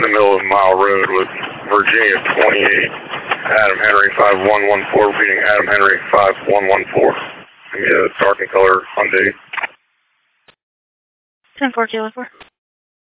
the middle of Mile Road with Virginia 28, Adam Henry 5114, repeating Adam Henry 5114. Give me a dark and color Hyundai. 10-4, Kilo 4.